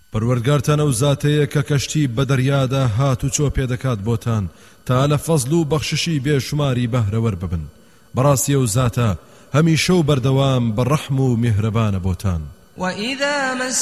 پەروەردگارتان ئەو زاتەیە کە کەشتی بە دەریادا هات و چۆ پێدەکات بۆتان تا لە فەزڵ و بەخششی بێشماری بەهرەوەر ببن. بەڕاستی ئەو زاتە هەمیشە و بەردەوام بە ڕەحم و میهرەبانە بۆتان. وَإِذَا